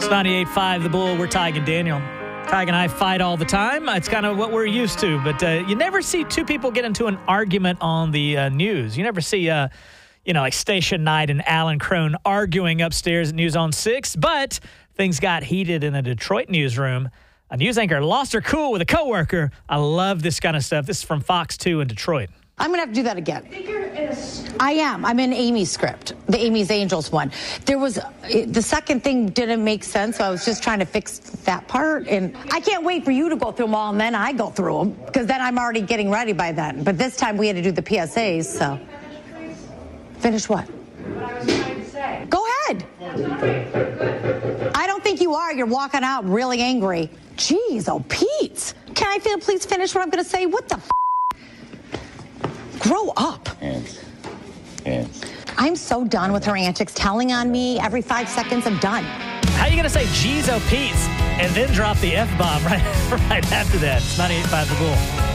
98.5 The Bull. We're Tig and Daniel. Tig and I fight all the time. It's kind of what we're used to. But you never see two people get into an argument on the news. You never see, like Station Knight and Alan Crone arguing upstairs at News on 6. But things got heated in a Detroit newsroom. A news anchor lost her cool with a coworker. I love this kind of stuff. This is from Fox 2 in Detroit. I'm going to have to do that again. I am. I'm in Amy's script, the Amy's Angels one. The second thing didn't make sense, so I was just trying to fix that part. And I can't wait for you to go through them all, and then I go through them, because then I'm already getting ready by then. But this time we had to do the PSAs, so. Finish what? What I was trying to say. Go ahead. I don't think you are. You're walking out really angry. Jeez, oh, Pete. Can I please finish what I'm going to say? What the f***? Grow up. Hands. I'm so done with her antics, telling on me every 5 seconds. I'm done. How are you going to say, geez, oh, Pete's, and then drop the F-bomb right after that? It's 98.5 The Bull.